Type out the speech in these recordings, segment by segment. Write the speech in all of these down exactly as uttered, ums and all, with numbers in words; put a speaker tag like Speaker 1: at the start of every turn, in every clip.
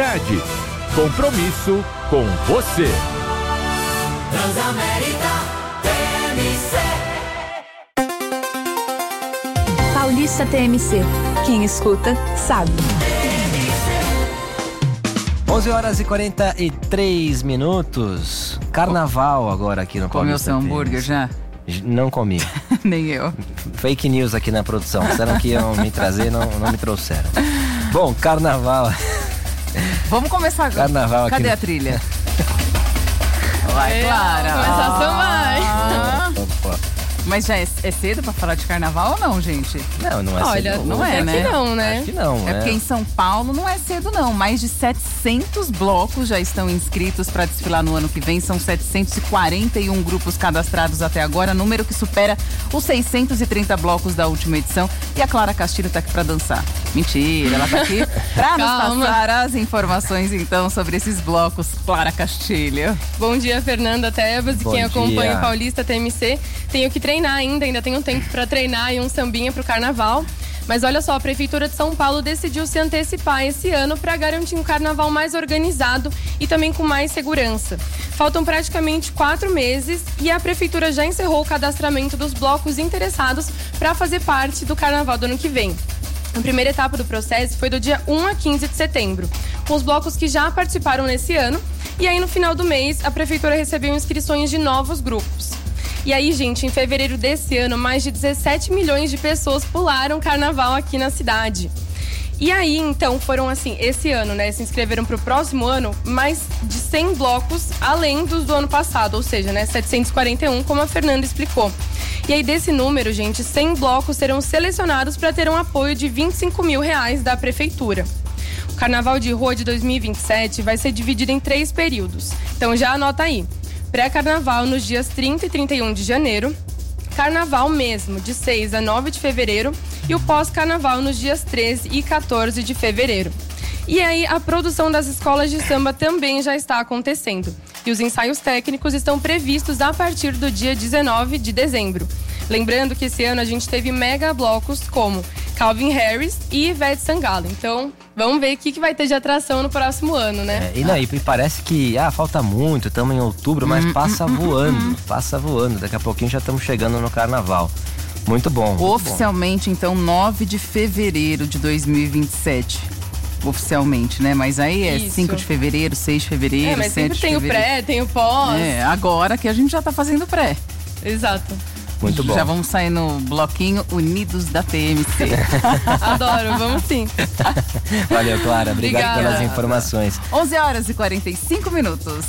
Speaker 1: cidade. Compromisso com você.
Speaker 2: Transamérica T M C.
Speaker 3: Paulista T M C. Quem escuta, sabe.
Speaker 4: onze horas e quarenta e três minutos. Carnaval agora aqui no
Speaker 5: Comeu
Speaker 4: Paulista
Speaker 5: seu hambúrguer
Speaker 4: T M C.
Speaker 5: já?
Speaker 4: Não comi.
Speaker 5: Nem eu.
Speaker 4: Fake news aqui na produção. Disseram que iam me trazer, não, não me trouxeram. Bom, carnaval.
Speaker 5: Vamos começar agora.
Speaker 4: Carnaval
Speaker 5: Cadê
Speaker 4: aqui.
Speaker 5: a trilha? Vai, Clara.
Speaker 6: Começar a sambar.
Speaker 5: Ah.
Speaker 4: Opa.
Speaker 5: Mas já é, é cedo pra falar de carnaval ou não, gente?
Speaker 4: Não, não é
Speaker 6: Olha,
Speaker 4: cedo.
Speaker 5: não é,
Speaker 6: até
Speaker 5: né?
Speaker 6: que não, né?
Speaker 4: Acho que não,
Speaker 5: É
Speaker 4: né?
Speaker 5: porque em São Paulo não é cedo, não. Mais de setecentos blocos já estão inscritos para desfilar no ano que vem. São setecentos e quarenta e um grupos cadastrados até agora, número que supera os seiscentos e trinta blocos da última edição. E a Clara Castilho tá aqui para dançar. Mentira, ela tá aqui para nos
Speaker 6: Calma.
Speaker 5: passar as informações, então, sobre esses blocos. Clara Castilho.
Speaker 6: Bom dia, Fernanda Tebas e
Speaker 4: Bom
Speaker 6: quem acompanha
Speaker 4: dia.
Speaker 6: o Paulista T M C. Tenho que treinar ainda, ainda tenho tempo para treinar e um sambinha pro carnaval. Mas olha só, a Prefeitura de São Paulo decidiu se antecipar esse ano para garantir um carnaval mais organizado e também com mais segurança. Faltam praticamente quatro meses e a Prefeitura já encerrou o cadastramento dos blocos interessados para fazer parte do carnaval do ano que vem. A primeira etapa do processo foi do dia um a quinze de setembro, com os blocos que já participaram nesse ano. E aí, no final do mês, a Prefeitura recebeu inscrições de novos grupos. E aí, gente, em fevereiro desse ano, mais de dezessete milhões de pessoas pularam carnaval aqui na cidade. E aí, então, foram assim, esse ano, né, se inscreveram para o próximo ano mais de cem blocos, além dos do ano passado, ou seja, né, setecentos e quarenta e um, como a Fernanda explicou. E aí, desse número, gente, cem blocos serão selecionados para ter um apoio de vinte e cinco mil reais da Prefeitura. O Carnaval de Rua de dois mil e vinte e sete vai ser dividido em três períodos. Então já anota aí. Pré-carnaval nos dias trinta e trinta e um de janeiro. Carnaval mesmo, de seis a nove de fevereiro. E o pós-carnaval nos dias treze e quatorze de fevereiro. E aí, a produção das escolas de samba também já está acontecendo. E os ensaios técnicos estão previstos a partir do dia dezenove de dezembro. Lembrando que esse ano a gente teve mega blocos como Calvin Harris e Ivete Sangalo. Então, vamos ver o que, que vai ter de atração no próximo ano, né?
Speaker 4: É, e, não, e parece que ah, falta muito, estamos em outubro, mas passa voando, passa voando. Daqui a pouquinho já estamos chegando no carnaval. Muito bom. Muito
Speaker 5: Oficialmente, então, nove de fevereiro de dois mil e vinte e sete. Oficialmente, né? Mas aí é
Speaker 6: Isso.
Speaker 5: cinco de fevereiro, seis de fevereiro,
Speaker 6: É, mas
Speaker 5: sete
Speaker 6: sempre
Speaker 5: de
Speaker 6: tem o
Speaker 5: fevereiro.
Speaker 6: pré, tem o pós.
Speaker 5: É, agora que a gente já tá fazendo pré.
Speaker 6: Exato.
Speaker 4: bom. Muito bom.
Speaker 5: Já vamos sair no bloquinho Unidos da T M C.
Speaker 6: Adoro, vamos sim.
Speaker 4: Valeu, Clara. Obrigado
Speaker 6: Obrigada.
Speaker 4: pelas informações.
Speaker 5: onze horas e quarenta e cinco minutos.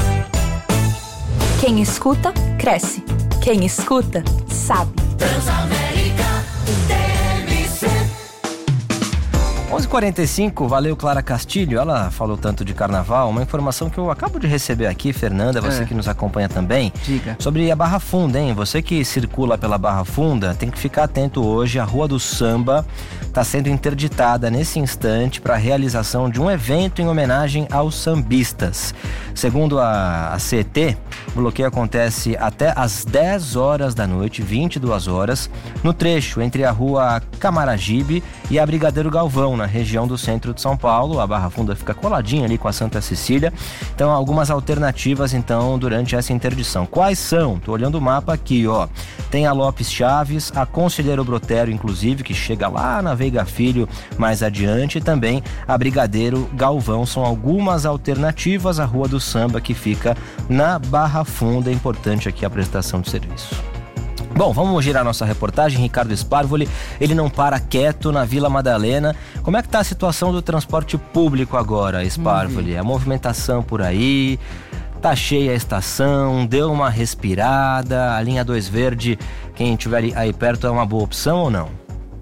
Speaker 3: Quem escuta, cresce. Quem escuta, sabe.
Speaker 2: Transamérica T M C.
Speaker 4: onze e quarenta e cinco, valeu Clara Castilho, ela falou tanto de carnaval, uma informação que eu acabo de receber aqui, Fernanda, você
Speaker 5: É.
Speaker 4: que nos acompanha também,
Speaker 5: Diga.
Speaker 4: sobre a Barra Funda, hein? Você que circula pela Barra Funda, tem que ficar atento hoje, a Rua do Samba está sendo interditada nesse instante para a realização de um evento em homenagem aos sambistas. Segundo a, a C E T, o bloqueio acontece até às dez horas da noite, vinte e duas horas, no trecho entre a Rua Camaragibe e a Brigadeiro Galvão, na região do centro de São Paulo. A Barra Funda fica coladinha ali com a Santa Cecília. Então, algumas alternativas, então, durante essa interdição. Quais são? Tô olhando o mapa aqui, ó. Tem a Lopes Chaves, a Conselheiro Brotero, inclusive, que chega lá na Veiga Filho mais adiante, e também a Brigadeiro Galvão. São algumas alternativas. A Rua do Samba, que fica na Barra Funda. É importante aqui a prestação de serviço. Bom, vamos girar nossa reportagem. Ricardo Sparvoli, ele não para quieto na Vila Madalena. Como é que tá a situação do transporte público agora, Sparvoli? A movimentação por aí, tá cheia a estação, deu uma respirada, a linha dois Verde, quem estiver aí perto, é uma boa opção ou não?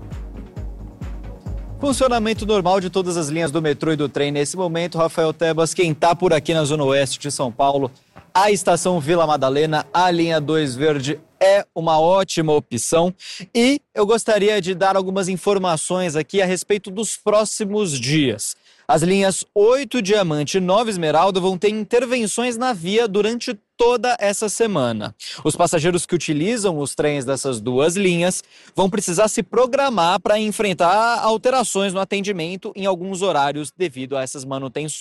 Speaker 7: Funcionamento normal de todas as linhas do metrô e do trem nesse momento. Rafael Tebas, quem tá por aqui na Zona Oeste de São Paulo, a estação Vila Madalena, a linha dois Verde é uma ótima opção. E eu gostaria de dar algumas informações aqui a respeito dos próximos dias. As linhas oito Diamante e nove Esmeralda vão ter intervenções na via durante toda essa semana. Os passageiros que utilizam os trens dessas duas linhas vão precisar se programar para enfrentar alterações no atendimento em alguns horários devido a essas manutenções.